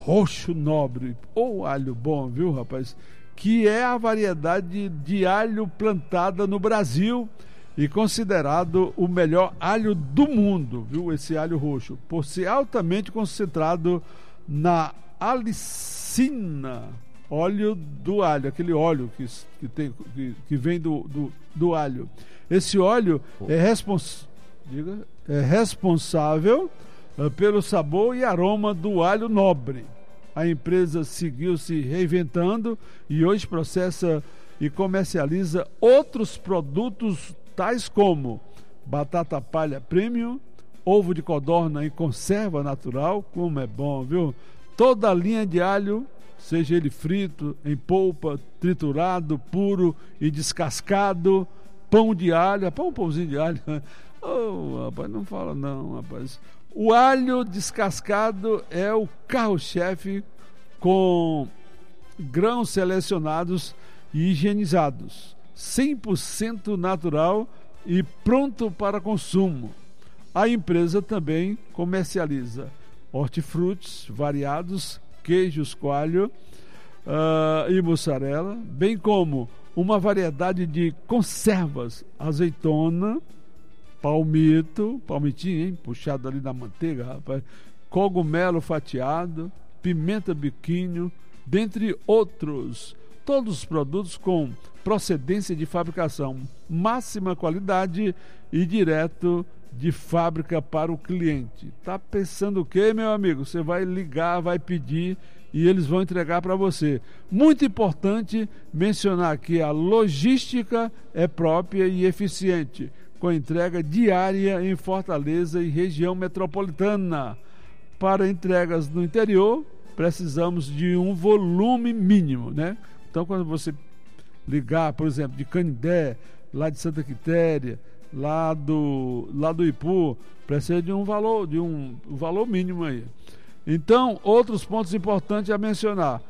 roxo nobre, ou alho bom, viu, rapaz? Que é a variedade de alho plantada no Brasil e considerado o melhor alho do mundo, viu? Esse alho roxo, por ser altamente concentrado na alicina, óleo do alho, aquele óleo que vem do alho. Esse óleo é responsável pelo sabor e aroma do alho nobre. A empresa seguiu se reinventando e hoje processa e comercializa outros produtos tais como batata palha premium, ovo de codorna em conserva natural, como é bom, viu? Toda a linha de alho, seja ele frito, em polpa, triturado, puro e descascado, pão de alho, um pãozinho de alho. Oh, rapaz, não fala não, rapaz. O alho descascado é o carro-chefe, com grãos selecionados e higienizados, 100% natural e pronto para consumo. A empresa também comercializa hortifrutis variados, queijos coalho e mussarela, bem como uma variedade de conservas, azeitona, palmitinho, hein? Puxado ali na manteiga, rapaz, cogumelo fatiado, pimenta biquinho, dentre outros. Todos os produtos com procedência de fabricação, máxima qualidade e direto de fábrica para o cliente. Tá pensando o quê, meu amigo? Você vai ligar, vai pedir e eles vão entregar para você. Muito importante mencionar que a logística é própria e eficiente, com entrega diária em Fortaleza e região metropolitana. Para entregas no interior, precisamos de um volume mínimo, né? Então, quando você ligar, por exemplo, de Canindé, lá de Santa Quitéria, lá do Ipu, precisa de um valor mínimo aí. Então, outros pontos importantes a mencionar.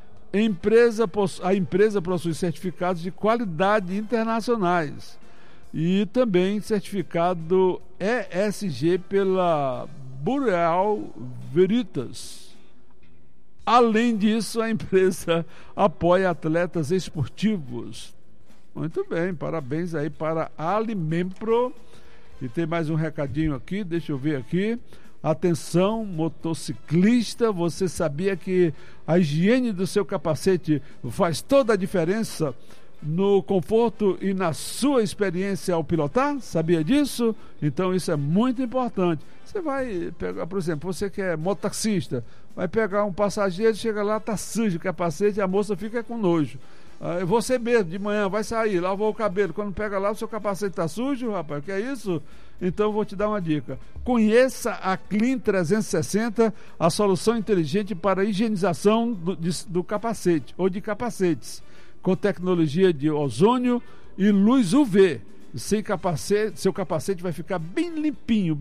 A empresa possui certificados de qualidade internacionais e também certificado ESG pela Boreal Veritas. Além disso, a empresa apoia atletas esportivos. Muito bem, parabéns aí para a Alimempro. E tem mais um recadinho aqui, deixa eu ver aqui. Atenção, motociclista, você sabia que a higiene do seu capacete faz toda a diferença no conforto e na sua experiência ao pilotar? Sabia disso? Então isso é muito importante. Você vai pegar, por exemplo, você que é mototaxista, vai pegar um passageiro, chega lá, tá sujo o capacete, a moça fica com nojo. Você mesmo, de manhã, vai sair, lavou o cabelo, quando pega lá, o seu capacete tá sujo, rapaz, que é isso? Então eu vou te dar uma dica. Conheça a Clean 360, a solução inteligente para a higienização do capacete, ou de capacetes, com tecnologia de ozônio e luz UV. Sem capacete, seu capacete vai ficar bem limpinho,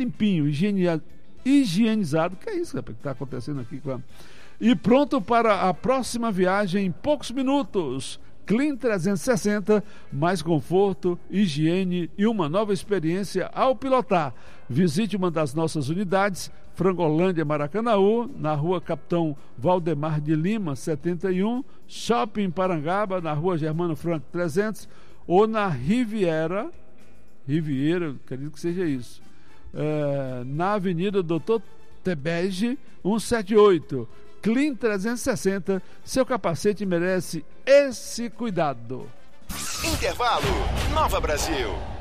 higienizado. Que é isso, rapaz, que está acontecendo aqui com e pronto para a próxima viagem em poucos minutos. Clean 360, mais conforto, higiene e uma nova experiência ao pilotar. Visite uma das nossas unidades, Frangolândia, Maracanaú, na rua Capitão Valdemar de Lima, 71, Shopping Parangaba, na rua Germano Franco 300, ou na Riviera, acredito que seja isso, na Avenida Doutor Tebege, 178. Clean 360, seu capacete merece esse cuidado. Intervalo, Nova Brasil.